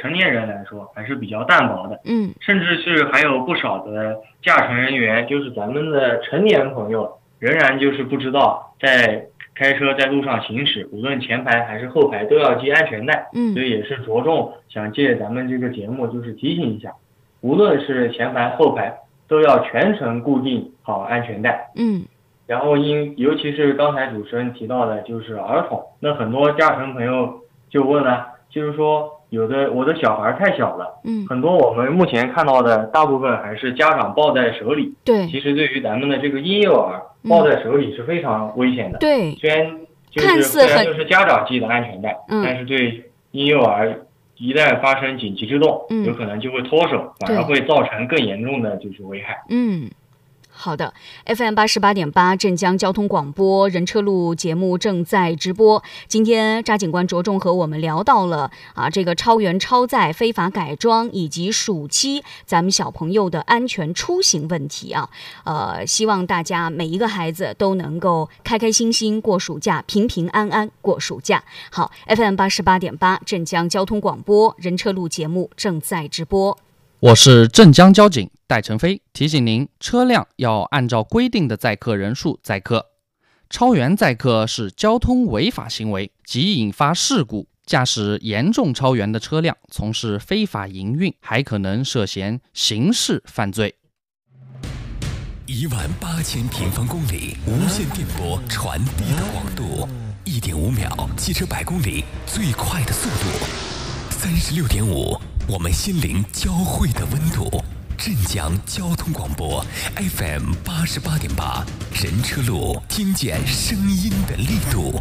成年人来说还是比较淡薄的。甚至是还有不少的驾乘人员，就是咱们的成年朋友，仍然就是不知道在开车在路上行驶，无论前排还是后排都要系安全带。所以也是着重想借咱们这个节目就是提醒一下，无论是前排后排都要全程固定好安全带。然后尤其是刚才主持人提到的就是儿童，那很多驾乘朋友就问了，就是说我的小孩太小了，很多我们目前看到的大部分还是家长抱在手里。 对， 其实对于咱们的这个婴幼儿抱在手里是非常危险的。 对， 虽然就是家长系的安全带，但是对婴幼儿一旦发生紧急制动，有可能就会脱手，反而会造成更严重的就是危害。 好的 ，FM 88.8镇江交通广播人车路节目正在直播。今天查警官着重和我们聊到了这个超员超载、非法改装以及暑期咱们小朋友的安全出行问题啊。希望大家每一个孩子都能够开开心心过暑假，平平安安过暑假。好 ，FM 88.8镇江交通广播人车路节目正在直播。 我是镇江交警戴成飞，提醒您，车辆要按照规定的载客人数载客。超员载客是交通违法行为，即引发事故。驾驶严重超员的车辆从事非法营运，还可能涉嫌刑事犯罪。 18000平方公里无线电波传递的广度，1.5秒汽车100公里最快的速度，36.5我们心灵交汇的温度。镇江交通广播 FM 88.8人车路，听见声音的力度。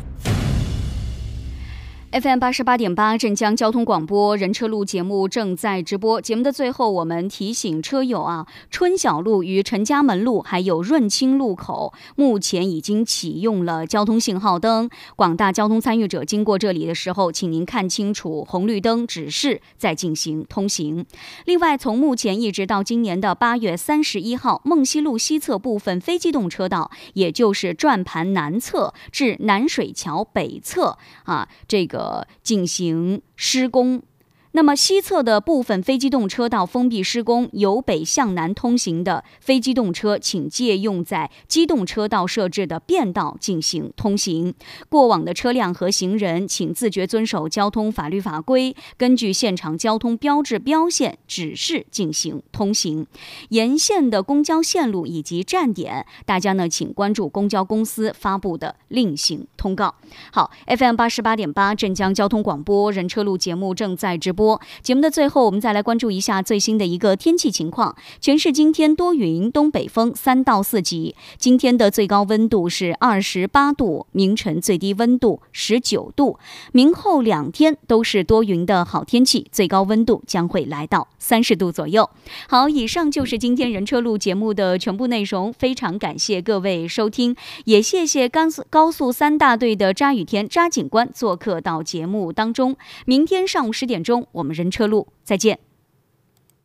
FM 88.8镇江交通广播人车路节目正在直播。节目的最后，我们提醒车友春晓路与陈家门路还有润清路口目前已经启用了交通信号灯，广大交通参与者经过这里的时候，请您看清楚红绿灯指示再进行通行。另外，从目前一直到今年的8月31号，梦溪路西侧部分非机动车道，也就是转盘南侧至南水桥北侧这个进行施工。那么西侧的部分非机动车道封闭施工，由北向南通行的非机动车请借用在机动车道设置的便道进行通行。过往的车辆和行人请自觉遵守交通法律法规，根据现场交通标志标线指示进行通行。沿线的公交线路以及站点，大家呢请关注公交公司发布的另行通告。好 ，FM 88.8镇江交通广播人车路节目正在直播。节目的最后，我们再来关注一下最新的一个天气情况。全市今天多云，东北风3到4级。今天的最高温度是28度，明晨最低温度19度。明后2天都是多云的好天气，最高温度将会来到30度左右。好，以上就是今天人车路节目的全部内容，非常感谢各位收听，也谢谢高速3大队的查雨天查警官做客到节目当中。明天上午10点钟，我们人车路再见。